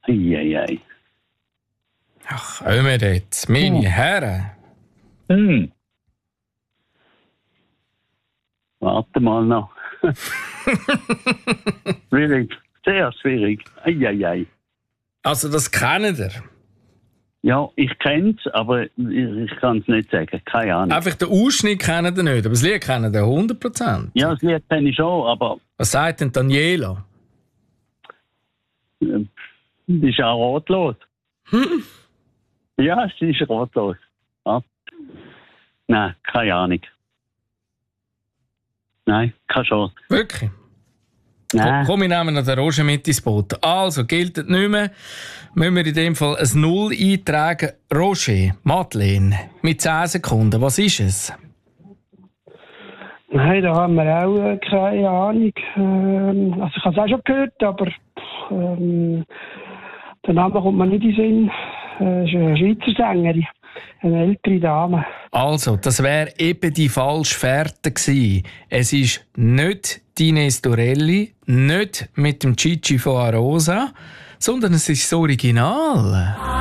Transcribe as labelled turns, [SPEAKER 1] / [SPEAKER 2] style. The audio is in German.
[SPEAKER 1] Eieiei.
[SPEAKER 2] Ach, kommen jetzt, meine Herren.
[SPEAKER 1] Warte mal noch. Schwierig, sehr schwierig. Eieiei.
[SPEAKER 2] Also das kennt ihr.
[SPEAKER 1] Ja, ich kenne es, aber ich kann es nicht sagen. Keine Ahnung.
[SPEAKER 2] Einfach den Ausschnitt kennt ihr nicht, aber das Lied kennt ihr 100%.
[SPEAKER 1] Ja, das Lied kenne ich schon, aber
[SPEAKER 2] Was sagt denn Daniela?
[SPEAKER 1] sie ist auch rotlos. Ja, sie ist rotlos. Ja. Nein, keine Ahnung. Nein, keine Chance.
[SPEAKER 2] Wirklich?
[SPEAKER 1] Nein.
[SPEAKER 2] Komm, wir nehmen noch den Roger mit ins Boot. Also, gilt nicht mehr. Müssen wir in dem Fall ein 0 eintragen. Roger, Madeleine, mit 10 Sekunden. Was ist es?
[SPEAKER 3] Nein, da haben wir auch keine Ahnung. Also ich habe es auch schon gehört, aber der Name kommt mir nicht in den Sinn. Es ist eine Schweizer Sängerin, eine ältere Dame.
[SPEAKER 2] Also, das wäre eben die falsche Fährte gewesen. Es ist nicht Ines Dorelli, nicht mit dem Gigi von Arosa, sondern es ist das Original.